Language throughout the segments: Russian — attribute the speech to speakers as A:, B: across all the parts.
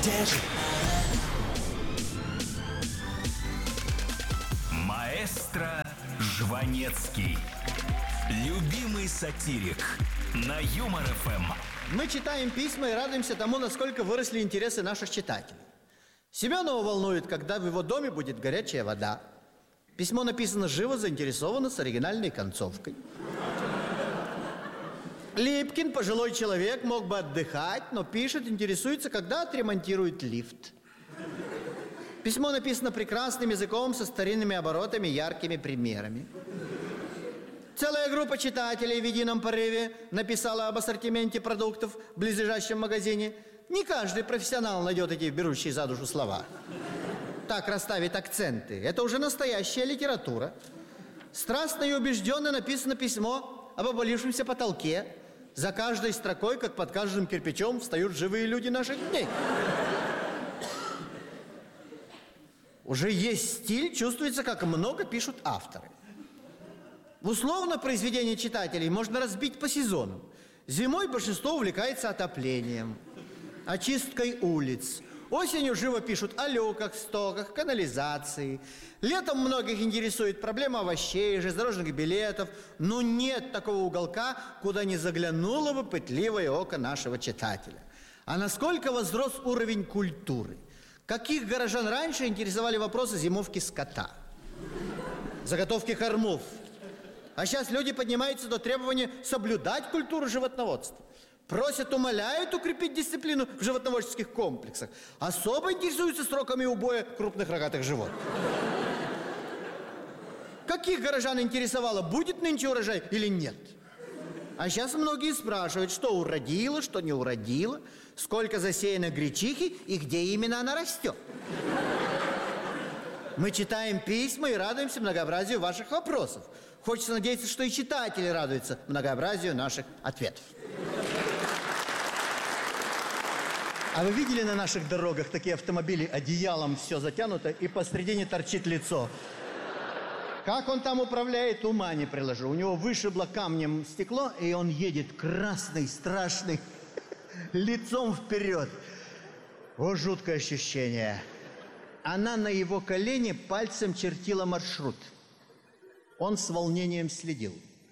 A: Где же?
B: Маэстро Жванецкий. Любимый сатирик на Юмор ФМ.
C: Мы читаем письма и радуемся тому, насколько выросли интересы наших читателей. Семенова волнует, когда в его доме будет горячая вода. Письмо написано живо, заинтересовано, с оригинальной концовкой. Липкин, пожилой человек, мог бы отдыхать, но пишет, интересуется, когда отремонтирует лифт. Письмо написано прекрасным языком, со старинными оборотами, яркими примерами. Целая группа читателей в едином порыве написала об ассортименте продуктов в близлежащем магазине. Не каждый профессионал найдет эти берущие за душу слова. Так расставить акценты. Это уже настоящая литература. Страстно и убежденно написано письмо об обвалившемся потолке. За каждой строкой, как под каждым кирпичом, встают живые люди наших дней. Уже есть стиль, чувствуется, как много пишут авторы. Условно произведение читателей можно разбить по сезонам. Зимой большинство увлекается отоплением, очисткой улиц. Осенью живо пишут о люках, стоках, канализации. Летом многих интересует проблема овощей, железнодорожных билетов. Но нет такого уголка, куда не заглянуло бы пытливое око нашего читателя. А насколько возрос уровень культуры? Каких горожан раньше интересовали вопросы зимовки скота, заготовки кормов? А сейчас люди поднимаются до требования соблюдать культуру животноводства. Просят, умоляют укрепить дисциплину в животноводческих комплексах. Особо интересуются сроками убоя крупных рогатых животных. Каких горожан интересовало, будет нынче урожай или нет? А сейчас многие спрашивают, что уродило, что не уродило, сколько засеяно гречихи и где именно она растет. Мы читаем письма и радуемся многообразию ваших вопросов. Хочется надеяться, что и читатели радуются многообразию наших ответов. А вы видели на наших дорогах такие автомобили, одеялом все затянуто и посредине торчит лицо? Как он там управляет, ума не приложу. У него вышибло камнем стекло, и он едет красный, страшный, лицом вперед. О, жуткое ощущение. Она на его колене пальцем чертила маршрут. Он с волнением следил.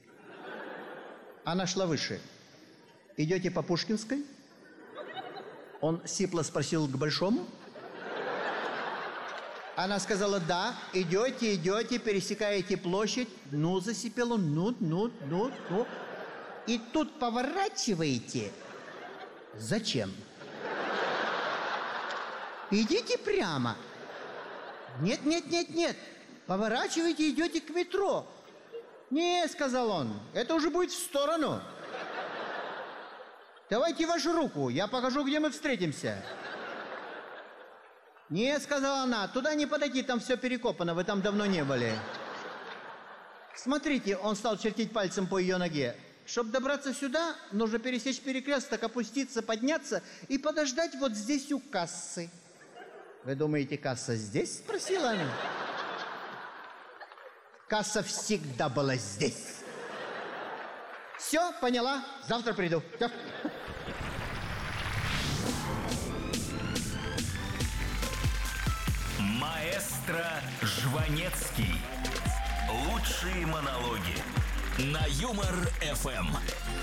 C: Она шла выше. Идете по Пушкинской? Он сипло спросил: к Большому? Она сказала: да, идете, пересекаете площадь. Ну, засипел он, ну. И тут поворачиваете. Зачем? Идите прямо. Нет. Поворачивайте, идете к метро. Не, сказал он, это уже будет в сторону. Давайте вашу руку, я покажу, где мы встретимся. Не, сказала она, туда не подойти, там все перекопано, вы там давно не были. Смотрите, он стал чертить пальцем по ее ноге. Чтобы добраться сюда, нужно пересечь перекресток, опуститься, подняться и подождать вот здесь у кассы. Вы думаете, касса здесь? Спросила она. Касса всегда была здесь. Все, поняла, завтра приду. Все.
B: Маэстро Жванецкий. Лучшие монологи на Юмор ФМ.